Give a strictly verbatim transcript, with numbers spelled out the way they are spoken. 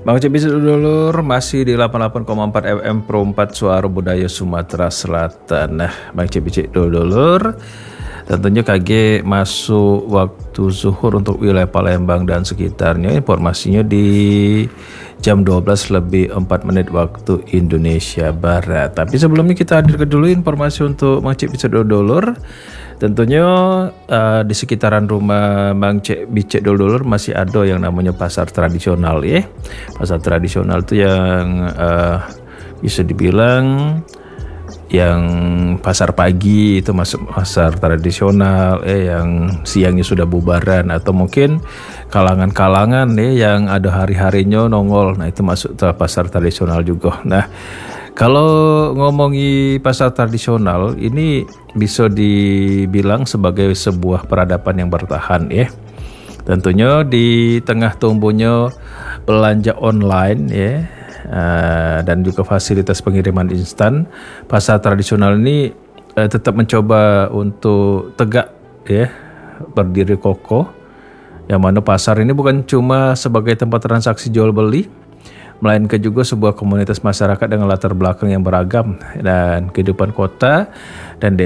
Bang Cek bisa dulur masih di delapan puluh delapan koma empat F M Pro empat Suara Budaya Sumatera Selatan. Nah, Bang Cek bisa dulur tentunya K G masuk waktu zuhur untuk wilayah Palembang dan sekitarnya. Informasinya di jam dua belas lebih empat menit waktu Indonesia Barat. Tapi sebelumnya kita hadirkan dulu informasi untuk Bang Cek bisa dulur. Tentunya uh, di sekitaran rumah Bang Cek Bicek dulur masih ada yang namanya pasar tradisional ya. Pasar tradisional itu yang uh, bisa dibilang yang pasar pagi itu masuk pasar tradisional, eh yang siangnya sudah bubaran, atau mungkin kalangan-kalangan ya yang ada hari-harinya nongol. Nah, itu masuk ke pasar tradisional juga. Nah, kalau ngomongi pasar tradisional ini bisa dibilang sebagai sebuah peradaban yang bertahan ya. Tentunya di tengah tumbuhnya belanja online ya, uh, dan juga fasilitas pengiriman instan, pasar tradisional ini uh, tetap mencoba untuk tegak ya, berdiri kokoh. Yang mana pasar ini bukan cuma sebagai tempat transaksi jual beli, melainkan juga sebuah komunitas masyarakat dengan latar belakang yang beragam dan kehidupan kota dan